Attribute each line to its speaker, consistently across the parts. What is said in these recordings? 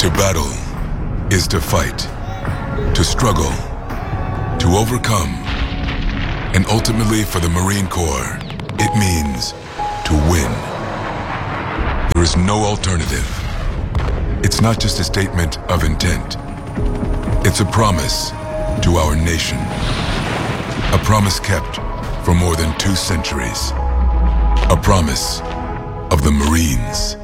Speaker 1: To battle is to fight, to struggle, to overcome, and ultimately for the Marine Corps, it means to win. There is no alternative. It's not just a statement of intent. It's a promise to our nation. A promise kept for more than 2 centuries. A promise of the Marines.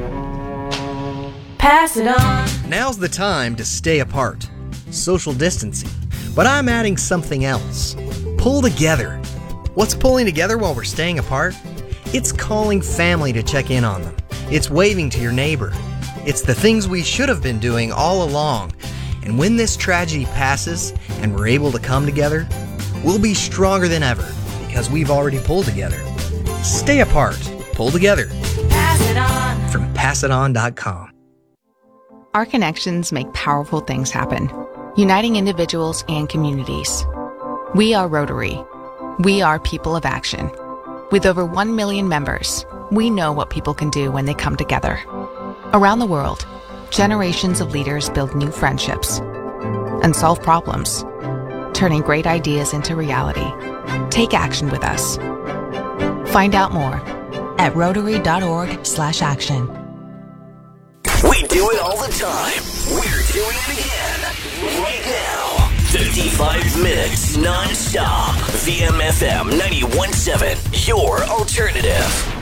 Speaker 2: Pass it on.
Speaker 3: Now's the time to stay apart. Social distancing. But I'm adding something else. Pull together. What's pulling together while we're staying apart? It's calling family to check in on them. It's waving to your neighbor. It's the things we should have been doing all along. And when this tragedy passes and we're able to come together, we'll be stronger than ever because we've already pulled together. Stay apart. Pull together.
Speaker 2: Pass it on.
Speaker 3: From PassItOn.com.
Speaker 4: Our connections make powerful things happen, uniting individuals and communities. We are Rotary. We are people of action. With over 1 million members, we know what people can do when they come together. Around the world, generations of leaders build new friendships and solve problems, turning great ideas into reality. Take action with us. Find out more at Rotary.org/action.
Speaker 5: We do it all the time. We're doing it again. Right now. 55 minutes non-stop. VMFM 91.7. Your alternative.